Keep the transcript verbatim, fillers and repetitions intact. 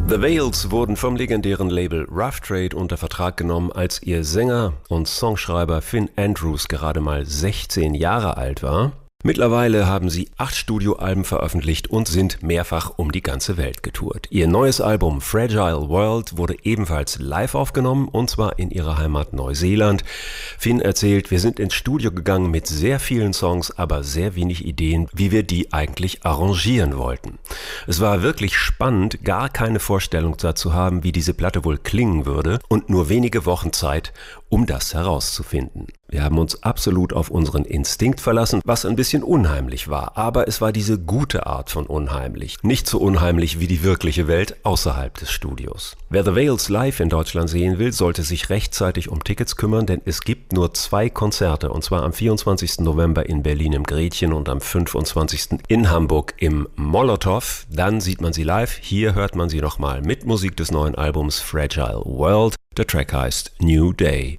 The Veils wurden vom legendären Label Rough Trade unter Vertrag genommen, als ihr Sänger und Songschreiber Finn Andrews gerade mal sechzehn Jahre alt war. Mittlerweile haben sie acht Studioalben veröffentlicht und sind mehrfach um die ganze Welt getourt. Ihr neues Album Fragile World wurde ebenfalls live aufgenommen, und zwar in ihrer Heimat Neuseeland. Finn erzählt, wir sind ins Studio gegangen mit sehr vielen Songs, aber sehr wenig Ideen, wie wir die eigentlich arrangieren wollten. Es war wirklich spannend, gar keine Vorstellung dazu haben, wie diese Platte wohl klingen würde, und nur wenige Wochen Zeit, um das herauszufinden. Wir haben uns absolut auf unseren Instinkt verlassen, was ein bisschen unheimlich war, aber es war diese gute Art von unheimlich, nicht so unheimlich wie die wirkliche Welt außerhalb des Studios. Wer The Veils live in Deutschland sehen will, sollte sich rechtzeitig um Tickets kümmern, denn es gibt nur zwei Konzerte, und zwar am vierundzwanzigsten November in Berlin im Gretchen und am fünfundzwanzigsten in Hamburg im Molotow. Dann sieht man sie live, hier hört man sie nochmal mit Musik des neuen Albums Fragile World. Der Track heißt New Day.